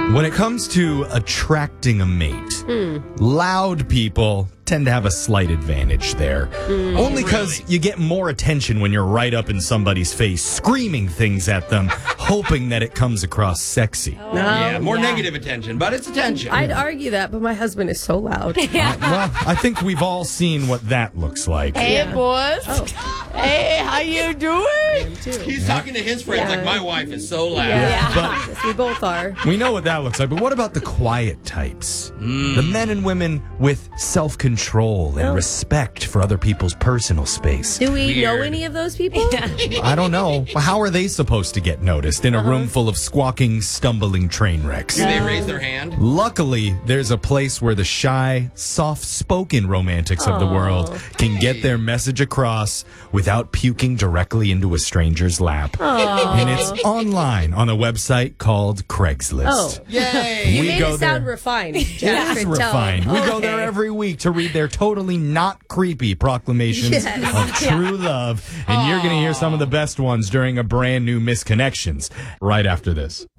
When it comes to attracting a mate, loud people tend to have a slight advantage there. Only because you get more attention when you're right up in somebody's face, screaming things at them, hoping that it comes across sexy. More negative attention, but it's attention. I'd argue that, but my husband is so loud. Well, I think we've all seen what that looks like. Hey, boys. Hey, how you doing? He's talking to his friends like, my wife is so loud. Yes, we both are. We know what that looks like, but what about the quiet types? The men and women with self-control and respect for other people's personal space. Do we know any of those people? I don't know. How are they supposed to get noticed in a room full of squawking, stumbling train wrecks? Do they raise their hand? Luckily, there's a place where the shy, soft-spoken romantics of the world can get their message across without puking directly into a stranger's lap. And it's online on a website called Craigslist. Yay! You We made go it sound there. refined. It is refined. We go there every week to read their totally not creepy proclamations of true love. And you're going to hear some of the best ones during a brand new Misconnections right after this.